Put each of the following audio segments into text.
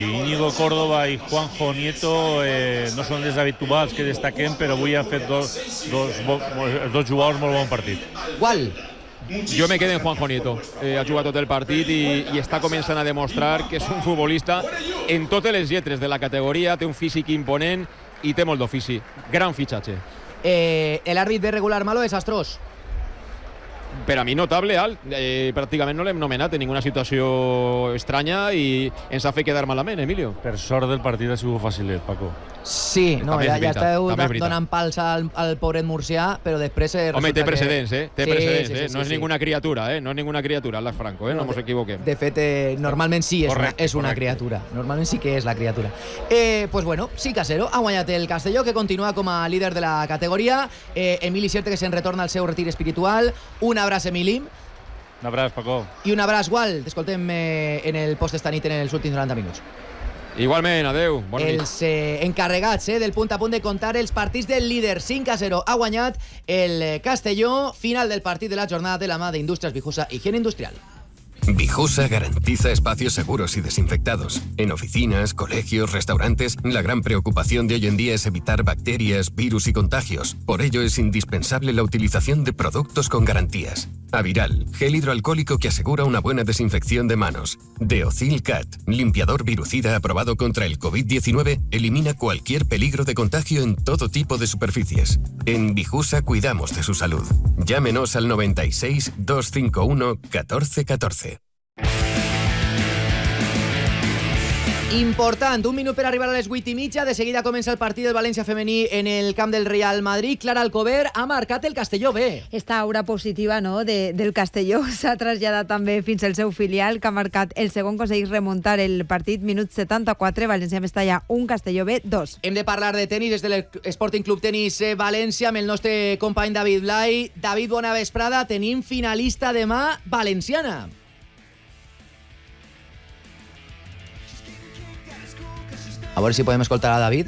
Íñigo Córdoba i Juanjo Nieto no són els habituals que destaquem, però avui han fet dos jugadors molt bon partit. Qual? Jo me quedo en Juanjo Nieto. Ha jugat tot el partit i està començant a demostrar que és un futbolista en totes les lletres de la categoria, té un físic imponent i té molt d'ofici. Gran fitxatge. L'àrbit ve regular, malo, desastrós. Per a mi notable, alt. Pràcticament no l'hem nomenat en ninguna situació estranya i ens ha fet quedar malament, Emilio. Per sort del partit ha sigut fàcilet, Paco. Sí, no, ja esteu donant pals al pobret murcià, però després... Home, té precedents, Té precedents, no és ninguna criatura, no és ninguna criatura, Alex Franco, no ens equivoquem. De fet, normalment sí és una criatura. Normalment sí que és la criatura. Pues bueno, sí que a 0. Ha guanyat el Castelló, que continua com a líder de la categoria. Emili Sierta, que se'n retorna al seu retir espiritual. Un abraç, Emili. Un abraç, Paco. I un abraç, Gual. T'escoltem en el post esta nit en els últims 90 minuts. Igualment, adeu. Bona nit. Els encarregats del punt a punt de contar els partits del líder. 5-0 ha guanyat el Castelló. Final del partit de la jornada de la mà d'Indústries Vijusa, higiene industrial. Vijusa garantiza espacios seguros y desinfectados. En oficinas, colegios, restaurantes, la gran preocupación de hoy en día es evitar bacterias, virus y contagios. Por ello es indispensable la utilización de productos con garantías. Aviral, gel hidroalcohólico que asegura una buena desinfección de manos. Deocil Cat, limpiador virucida aprobado contra el COVID-19, elimina cualquier peligro de contagio en todo tipo de superficies. En Vijusa cuidamos de su salud. Llámenos al 96 251 1414. Important, un minut per arribar a les 8:30. De seguida comença el partit del València femení en el camp del Real Madrid. Clara Alcover ha marcat el Castelló B. Esta aura positiva, no, del Castelló s'ha traslladat també fins al seu filial, que ha marcat el segon, aconsegueix remuntar el partit. Minut 74, València-Mestalla 1, Castelló B 2. Hem de parlar de tenis des de l'Sporting Club Tenis València amb el nostre company David Blai. David, bona vesprada. Tenim finalista demà valenciana. A veure si podem escoltar a David.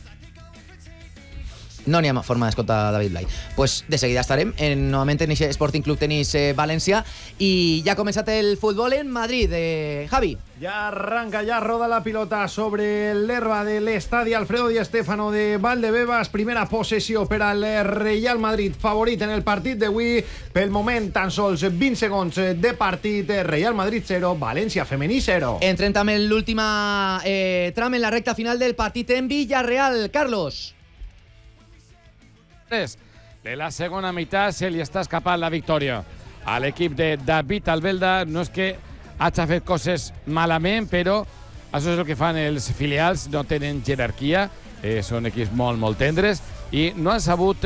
No n'hi ha forma d'escoltar a David Blai. Pues de seguida estarem novament en aquest Sporting Club Tenis València i ja ha començat el futbol en Madrid. Javi. Ya arranca, ya roda la pilota sobre l'herba de l'estadi Alfredo Di Stéfano de Valdebebas. Primera possessió per al Real Madrid, favorit en el partit d'avui. Pel moment, tan sols 20 segons de partit. Real Madrid 0, València femení 0. Entrem també en l'última tram en la recta final del partit en Villarreal. Carlos. De la segona meitat se li està escapant la victòria a l'equip de David Albelda. No és que hagi fet coses malament, però això és el que fan els filials, no tenen jerarquia, són equips molt tendres i no han sabut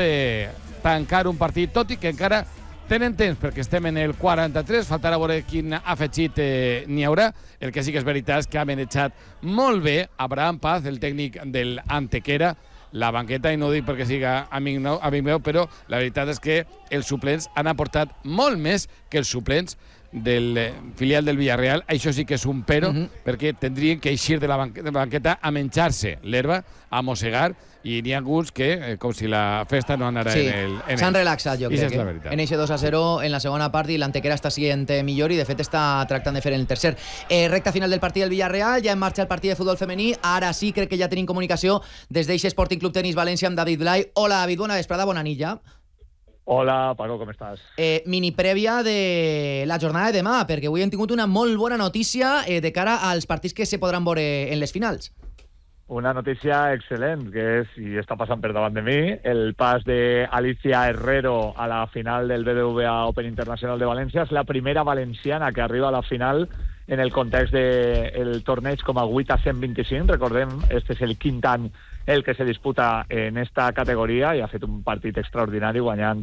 tancar un partit, tot i que encara tenen temps, perquè estem en el 43, faltarà veure quin afegit n'hi haurà. El que sí que és veritat és que ha manejat molt bé Abraham Paz, el tècnic del Antequera, la banqueta, i no ho dic perquè siga amic meu, però la veritat és que els suplents han aportat molt més que els suplents del filial del Villarreal. Això sí que és un però, perquè tindrien que eixir de la banqueta a menjar-se l'herba, a mossegar, i n'hi ha alguns que, com si la festa no anara en el... S'han relaxat, jo crec, en eixe 2-0 en la segona part, i l'Antequera està sent millor i de fet està tractant de fer en el tercer. Recta final del partit del Villarreal, ja en marxa el partit de futbol femení. Ara sí, crec que ja tenim comunicació des d'eixe Sporting Club Tenis València amb David Blai. Hola, David, bona vesprada, bona nit ja. Hola, Paco, com estàs? Mini prèvia de la jornada de demà, perquè avui hem tingut una molt bona notícia de cara als partits que se podran veure en les finals. Una notícia excel·lent, que és, i està passant per davant de mi, el pas d'Alicia Herrero a la final del BBVA Open Internacional de València. És la primera valenciana que arriba a la final en el context del torneig com a 8 a 125. Recordem, este és el quint any el que se disputa en esta categoria, i ha fet un partit extraordinari guanyant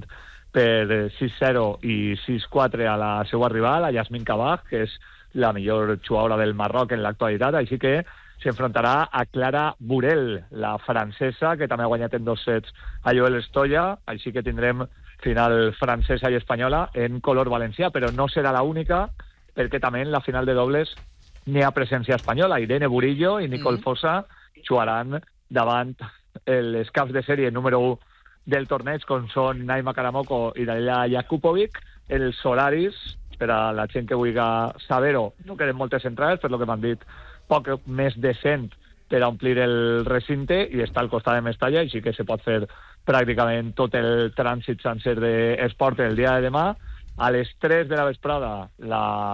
per 6-0 i 6-4 a la seva rival, a Yasmin Kabaj, que és la millor jugadora del Marroc en l'actualitat. Així que s'enfrontarà a Clara Burel, la francesa, que també ha guanyat en 2 sets a Joel Stoya. Així que tindrem final francesa i espanyola en color valencià, però no serà l'única, perquè també en la final de dobles n'hi ha presència espanyola. Irene Burillo i Nicole Fossa jugaran davant els caps de sèrie número 1 del torneig, com són Naima Karamoko i Dalia Jakupovic. Els horaris, per a la gent que vulgui saber-ho, no queden moltes entrades, per lo que m'han dit poc més decent per a omplir el recinte, i està al costat de Mestalla, i sí que se pot fer pràcticament tot el trànsit sencer d'esport el dia de demà. A les 3 de la vesprada